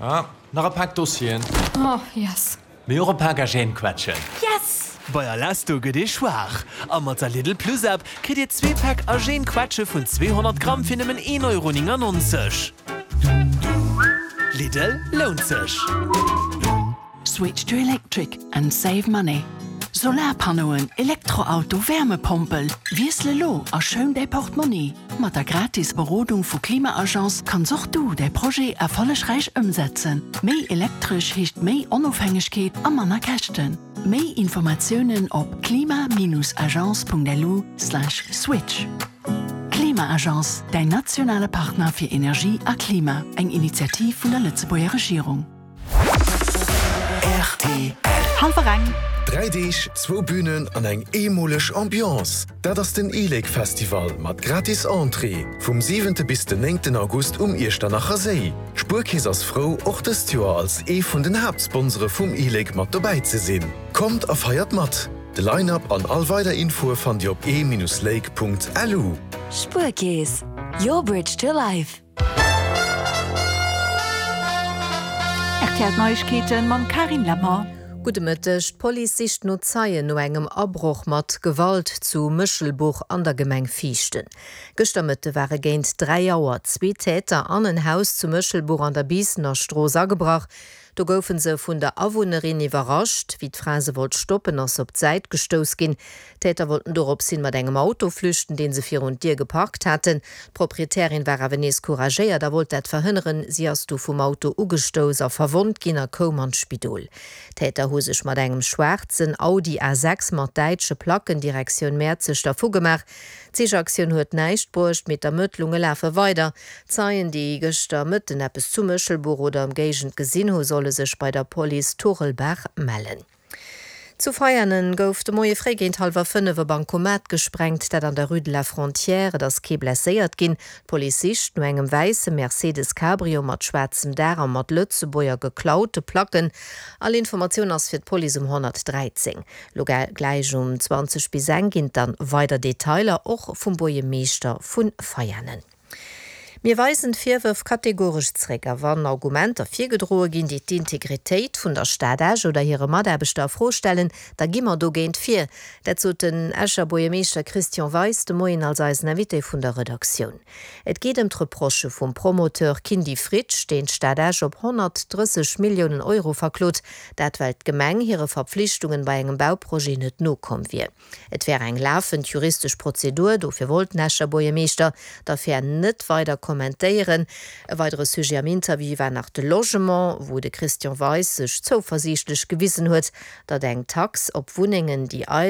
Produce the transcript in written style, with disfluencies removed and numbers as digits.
Ah, noch ein Pack Dossien. Oh, yes. Mir auch ein paar Gagen quatschen. Yes! Beier lasst du gede schwach. Am mat der Lidl Plus App kriegt ihr 2 Pack Agen Quatsche von 200 Gramm für nemmen 1,99 €. Lidl lohnt sich. Switch to electric and save money. Solarpanelen, Elektroauto, Wärmepumpel. Wiesle lo a schön dei Portemonnaie. Mit der gratis Beratung von Klimaagence kannst auch du dein Projekt erfolgreich umsetzen. Mehr elektrisch heisst mehr Unabhängigkeit an meiner Kästen. Mehr Informationen auf klima-agence.lu/switch. Klimaagence, dein nationaler Partner für Energie und Klima. Eine Initiative von der Lützeburger Regierung. RTL. Halverang. 3Dig, 2 Bühnen an eng emolech Ambiance. Dat ass den E-Lake-Festival mat gratis Entree. Vom 7. bis den 9. August Irsternacher See. Spurkies ass Frau och des Joer als vun den Hauptsponsore vum E-Lake mat dabei ze sinn. Kommt a feiert mat. De Line-up an all weiter Info fand Di op e-lake.lu. Spurkies. Your bridge to life. RTL Neuigkeiten man Karin Lammer. Gute Mittag, Polizist no Zeien no engem Abbruch mat Gewalt zu Müschelbuch an der Gemeng Fichten. Gestern waren géint 3 Joer 2 Täter an ein Haus zu Müschelbuch an der Biesener Stroos angebracht. Da goufen se vun der Awohnerin überrascht, wie d'Frase wollt stoppen ass op d'Seit gestos gin. Täter wollten dorop sinn mat engem Auto flüchten, den se fir und Dir geparkt hatten. Proprietärin war awenees couragéier, da wollt dat verhënneren, sie as du vum Auto ugestos a verwundt ginner kom an Spidol. Täter hu sech mat engem schwarzen Audi A6 mat deitsche Placken Direktion Märzech davor gemacht. Zechaktion huet neicht burcht mit der Mëttlunge lafe weiter. Zeien die Gëster Mëtten appes zu Mëschelbuch oder am Gegent gesinn ho solle sech bei der Police Torelbach mellen. Zu feiernen gouf de moie Frégent halber 5 Bankomat gesprengt, dat an der Rue de la Frontière das Ke blesséiert ginn. Polizist no engem weisse Mercedes Cabrio mat schwarzem Dar mat Lützeboier geklaute Placken. All Information ass fir d Poli 113. Lo gleich 20 bis 1 ginnt dann weiter Detailer och vum Bojemeester vun Feiernen. Wir weisen 4 kategorisch zräger, wann Argumenter 4 gedrohe gin die Integrität vun der Stadage oder ihre Maderbeter vorstellen, da gimmer do géint 4. Dat zu den Äscher Bojemeester Christian Weiss de Moin als Navité vun der Redaktion. Et geht Reproche vum Promoteur Kindi Fritsch, den Stadage op 130 Millionen € verklot, dat Welt Gemeng ihre Verpflichtungen bei engem Bauprojekt net no kom wie. Et wär eng laufend juristisch Prozedur, dofir wollten Äscher Bojemeester, dafir net weiter kommentieren. E weitere Sujet am Interview war nach de Logement, wo de Christian Weiss sech zo versichtlich gewissen huet, dat eng Tax op Wuningen die